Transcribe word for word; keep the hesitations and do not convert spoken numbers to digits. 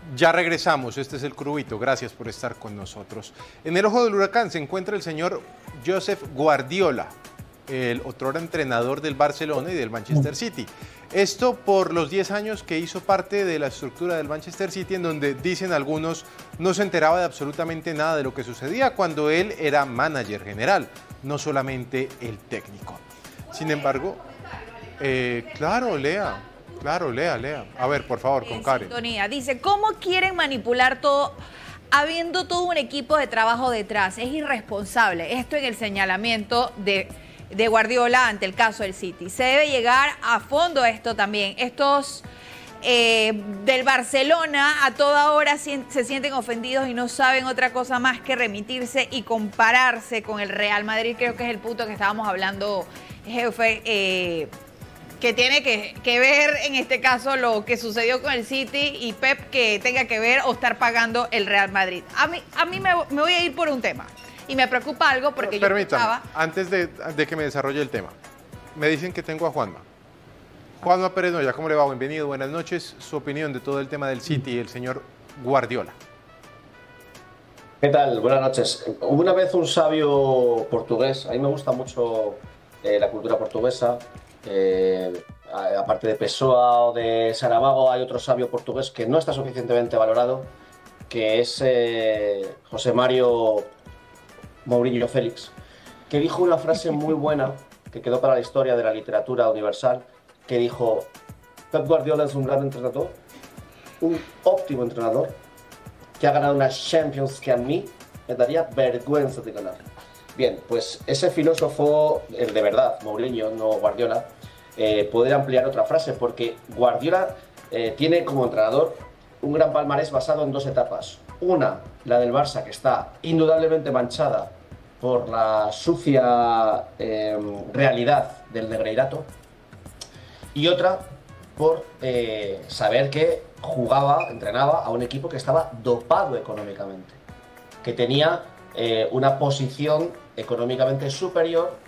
Ya regresamos, este es el Crubito, gracias por estar con nosotros. En el ojo del huracán se encuentra el señor Josep Guardiola, el otrora entrenador del Barcelona y del Manchester City. Esto por los diez años que hizo parte de la estructura del Manchester City, en donde, dicen algunos, no se enteraba de absolutamente nada de lo que sucedía cuando él era manager general, no solamente el técnico. Sin embargo, eh, claro, Lea. Claro, lea, lea. A ver, por favor, con Karen. Sintonía. Dice, ¿cómo quieren manipular todo habiendo todo un equipo de trabajo detrás? Es irresponsable. Esto en el señalamiento de, de Guardiola ante el caso del City. Se debe llegar a fondo a esto también. Estos eh, del Barcelona a toda hora se sienten ofendidos y no saben otra cosa más que remitirse y compararse con el Real Madrid. Creo que es el punto que estábamos hablando, jefe, eh, que tiene que, que ver en este caso lo que sucedió con el City y Pep que tenga que ver o estar pagando el Real Madrid. A mí, a mí me, me voy a ir por un tema y me preocupa algo porque Permítame, yo pensaba... antes de, de que me desarrolle el tema, me dicen que tengo a Juanma. Juanma Pérez Noya, ¿cómo le va? Bienvenido, buenas noches. Su opinión de todo el tema del City y el señor Guardiola. ¿Qué tal? Buenas noches. Hubo una vez un sabio portugués, a mí me gusta mucho eh, la cultura portuguesa. Eh, aparte de Pessoa o de Saramago, hay otro sabio portugués que no está suficientemente valorado, que es eh, José Mario Mourinho Félix, que dijo una frase muy buena que quedó para la historia de la literatura universal, que dijo: Pep Guardiola es un gran entrenador, un óptimo entrenador, que ha ganado una Champions que a mí me daría vergüenza de ganar. Bien, pues ese filósofo, el de verdad, Mourinho, no Guardiola, eh, puede ampliar otra frase, porque Guardiola eh, tiene como entrenador un gran palmarés basado en dos etapas. Una, la del Barça, que está indudablemente manchada por la sucia eh, realidad del Negreirato, y otra por eh, saber que jugaba, entrenaba a un equipo que estaba dopado económicamente, que tenía eh, una posición económicamente superior